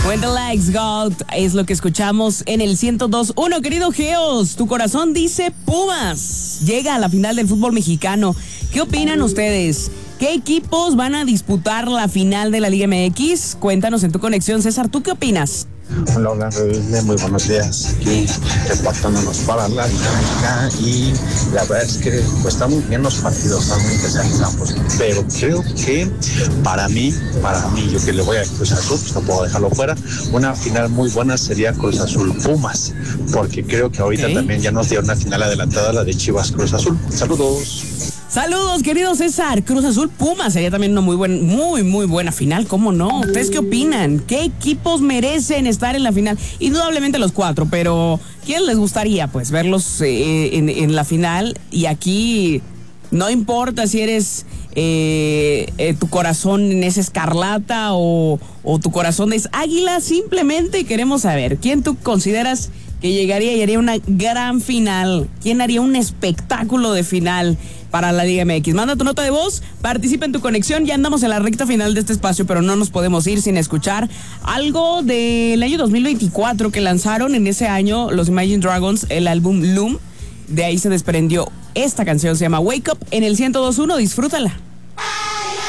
When the Lights Go Out es lo que escuchamos en el 102.1. Querido Geos, tu corazón dice Pumas. Llega a la final del fútbol mexicano. ¿Qué opinan ustedes? ¿Qué equipos van a disputar la final de la Liga MX? Cuéntanos en tu conexión. César, ¿tú qué opinas? Hola, rebelde, muy buenos días. Aquí reportándonos para la dinámica y la verdad es que pues están bien los partidos, están muy interesantes ambos. Pero creo que para mí, yo que le voy a Cruz Azul, pues no puedo dejarlo fuera. Una final muy buena sería Cruz Azul Pumas, porque creo que ahorita también ya nos dio una final adelantada, la de Chivas Cruz Azul. Saludos. Saludos, querido César. Cruz Azul Pumas sería también una muy buena final, ¿cómo no? ¿Ustedes qué opinan? ¿Qué equipos merecen estar en la final? Indudablemente los 4, pero ¿quién les gustaría pues verlos en la final? Y aquí no importa si eres tu corazón es escarlata o tu corazón es águila, simplemente queremos saber quién tú consideras que llegaría y haría una gran final. ¿Quién haría un espectáculo de final para la Liga MX? Manda tu nota de voz, participa en tu conexión. Ya andamos en la recta final de este espacio, pero no nos podemos ir sin escuchar algo del año 2024 que lanzaron en ese año los Imagine Dragons, el álbum Loom. De ahí se desprendió esta canción, se llama Wake Up, en el 102.1. Disfrútala.